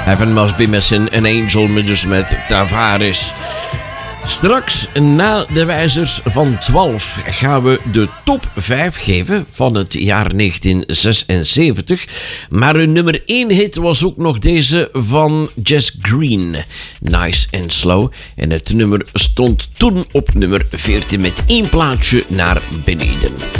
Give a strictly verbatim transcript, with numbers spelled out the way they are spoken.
Heaven Must Be Missing an Angel, dus met Tavares. Straks, na de wijzers van twaalf, gaan we de top vijf geven van het jaar negentien zesenzeventig. Maar hun nummer één hit was ook nog deze van Jess Green, Nice and Slow. En het nummer stond toen op nummer veertien met één plaatje naar beneden.